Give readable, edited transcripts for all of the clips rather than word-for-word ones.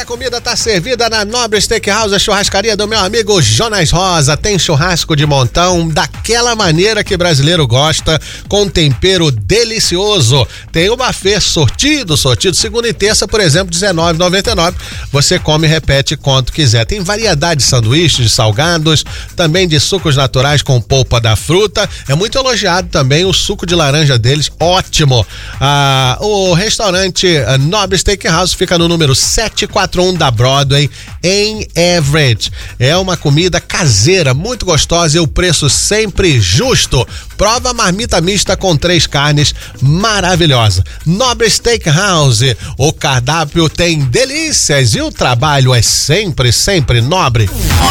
comida tá servida na Nobre Steakhouse, a churrascaria do meu amigo Jonas Rosa. Tem churrasco de montão, daquela maneira que brasileiro gosta, com tempero delicioso. Tem o buffet sortido, segunda e terça, por exemplo, R$19,99. Você come e repete quanto quiser. Tem variedade de sanduíches, de salgados, também de sucos naturais com polpa da fruta. É muito elogiado também o suco de laranja deles, ótimo. O restaurante Nobre Steakhouse fica no número 741 da Broadway, em Everett. É uma comida caseira, muito gostosa e o preço sempre justo. Prova a marmita mista com 3 carnes, maravilhosa. Nobre Steakhouse, o cardápio tem delícias e o trabalho é sempre, sempre nobre.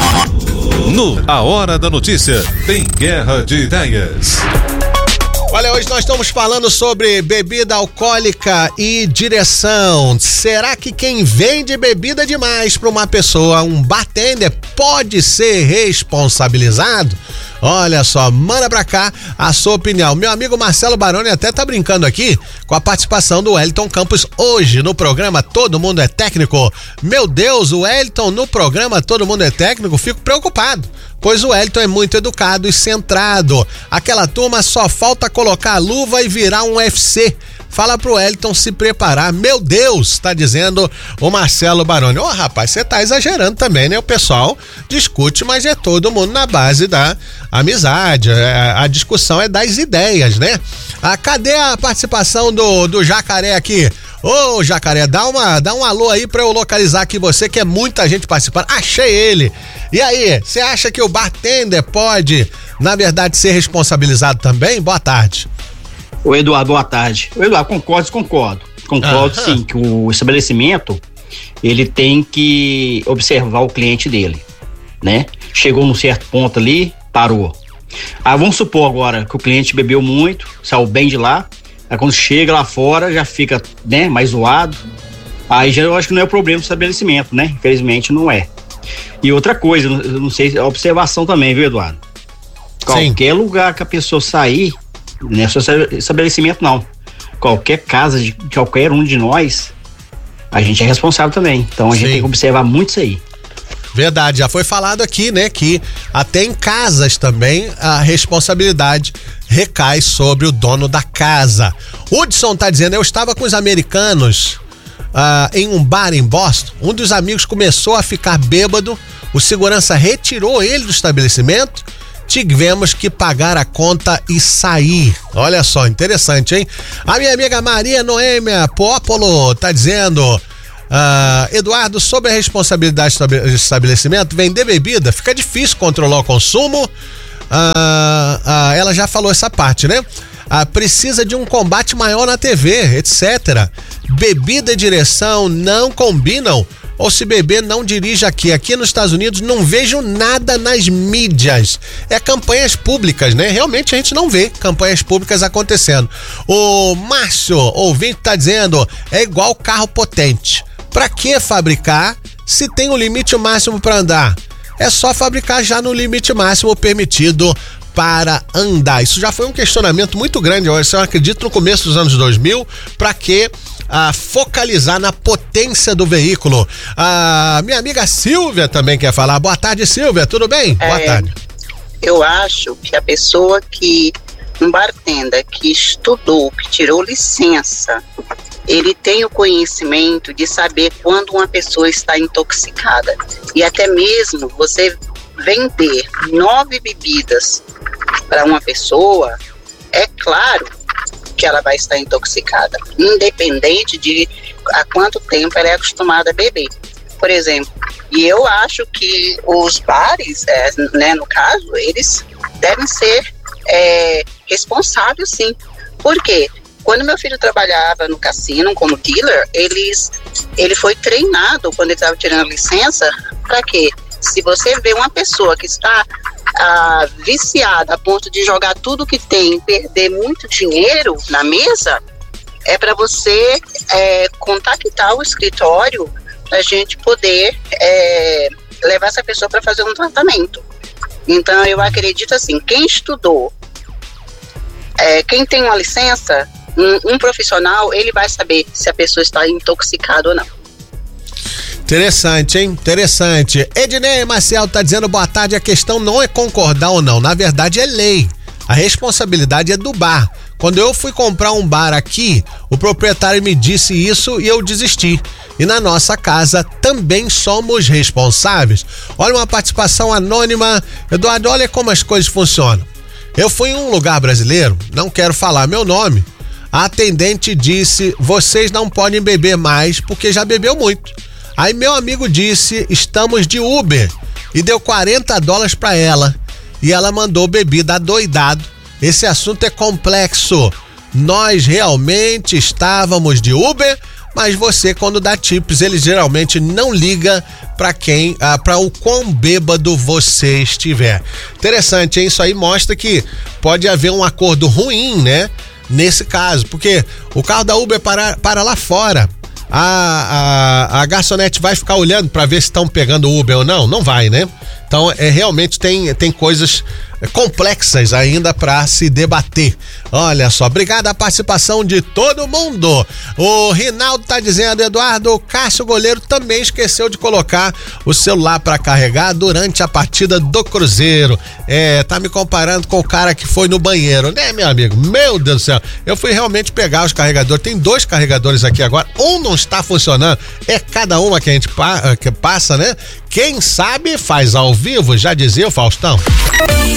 No A Hora da Notícia, tem Guerra de Ideias. Olha, hoje nós estamos falando sobre bebida alcoólica e direção. Será que quem vende bebida demais para uma pessoa, um bartender, pode ser responsabilizado? Olha só, manda pra cá a sua opinião. Meu amigo Marcelo Baroni até tá brincando aqui com a participação do Wellington Campos hoje no programa Todo Mundo é Técnico. Meu Deus, o Wellington no programa Todo Mundo é Técnico, fico preocupado, pois o Wellington é muito educado e centrado. Aquela turma só falta colocar a luva e virar um UFC. Fala pro Wellington se preparar. Meu Deus, tá dizendo o Marcelo Baroni. Ô, rapaz, você tá exagerando também, né? O pessoal discute, mas é todo mundo na base da amizade. A discussão é das ideias, né? Cadê a participação do Jacaré aqui? Ô, Jacaré, dá um alô aí pra eu localizar aqui você, que é muita gente participando. Achei ele. E aí, você acha que o bartender pode, na verdade, ser responsabilizado também? Boa tarde. Ô Eduardo, boa tarde. Ô Eduardo, concordo sim, que o estabelecimento, ele tem que observar o cliente dele, né? Chegou num certo ponto ali, parou. Vamos supor agora que o cliente bebeu muito, saiu bem de lá, aí quando chega lá fora já fica, né, mais zoado, aí já eu acho que não é o problema do estabelecimento, né? Infelizmente não é. E outra coisa, eu não sei, a observação também, viu, Eduardo? Qualquer lugar que a pessoa sair, não é só estabelecimento não, qualquer casa de qualquer um de nós, a gente é responsável também, então a gente tem que observar muito isso aí. Verdade, já foi falado aqui, né, que até em casas também a responsabilidade recai sobre o dono da casa. Hudson tá dizendo, eu estava com os americanos em um bar em Boston, um dos amigos começou a ficar bêbado, o segurança retirou ele do estabelecimento, tivemos que pagar a conta e sair. Olha só, interessante, hein? A minha amiga Maria Noêmia Popolo tá dizendo, Eduardo, sobre a responsabilidade do estabelecimento, vender bebida, fica difícil controlar o consumo. Ela já falou essa parte, né? Precisa de um combate maior na TV, etc. Bebida e direção não combinam. Ou se beber, não dirija aqui. Aqui nos Estados Unidos não vejo nada nas mídias. É campanhas públicas, né? Realmente a gente não vê campanhas públicas acontecendo. O Márcio, ouvinte, tá dizendo, é igual carro potente. Pra que fabricar se tem um limite máximo para andar? É só fabricar já no limite máximo permitido para andar. Isso já foi um questionamento muito grande, eu acredito, no começo dos anos 2000, para que focalizar na potência do veículo. Minha amiga Silvia também quer falar. Boa tarde, Silvia, tudo bem? Boa tarde. Eu acho que a pessoa um bartender que estudou, que tirou licença, ele tem o conhecimento de saber quando uma pessoa está intoxicada. E até mesmo você vender 9 bebidas para uma pessoa, é claro que ela vai estar intoxicada, independente de há quanto tempo ela é acostumada a beber. Por exemplo, e eu acho que os bares, né, no caso, eles devem ser responsáveis, sim. Por quê? Quando meu filho trabalhava no cassino como dealer, ele foi treinado quando ele estava tirando licença, para quê? Se você vê uma pessoa que está viciada a ponto de jogar tudo que tem e perder muito dinheiro na mesa, é para você contactar o escritório para a gente poder levar essa pessoa para fazer um tratamento. Então eu acredito assim, quem estudou, quem tem uma licença, um profissional, ele vai saber se a pessoa está intoxicada ou não. Interessante, hein? Interessante. Ednei Marcel tá dizendo boa tarde, a questão não é concordar ou não, na verdade é lei. A responsabilidade é do bar. Quando eu fui comprar um bar aqui, o proprietário me disse isso e eu desisti. E na nossa casa também somos responsáveis. Olha uma participação anônima. Eduardo, olha como as coisas funcionam. Eu fui em um lugar brasileiro, não quero falar meu nome. A atendente disse, vocês não podem beber mais porque já bebeu muito. Aí meu amigo disse, estamos de Uber. E deu $40 pra ela. E ela mandou bebida adoidado. Esse assunto é complexo. Nós realmente estávamos de Uber, mas você, quando dá tips, ele geralmente não liga para o quão bêbado você estiver. Interessante, hein? Isso aí mostra que pode haver um acordo ruim, né? Nesse caso, porque o carro da Uber para lá fora. A garçonete vai ficar olhando para ver se estão pegando o Uber ou não? Não vai, né? Então, realmente tem coisas complexas ainda para se debater. Olha só, obrigado a participação de todo mundo. O Rinaldo tá dizendo, Eduardo, o Cássio goleiro também esqueceu de colocar o celular para carregar durante a partida do Cruzeiro. Tá me comparando com o cara que foi no banheiro, né, meu amigo? Meu Deus do céu, eu fui realmente pegar os carregadores, tem 2 carregadores aqui agora, um não está funcionando, é cada uma que a gente que passa, né? Quem sabe faz ao vivo, já dizia o Faustão.